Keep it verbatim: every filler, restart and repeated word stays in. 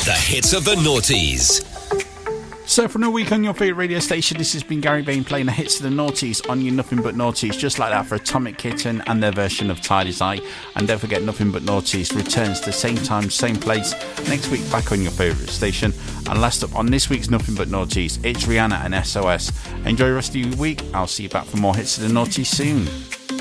The hits of the noughties. So for another week on your favourite radio station, this has been Gary Bain playing the hits of the noughties on your Nothing But Naughties, just like that for Atomic Kitten and their version of Tidy's Eye. And don't forget, Nothing But Naughties returns the same time, same place next week, back on your favourite station. And last up on this week's Nothing But Naughties, it's Rihanna and S O S. Enjoy the rest of your week. I'll see you back for more hits of the noughties soon.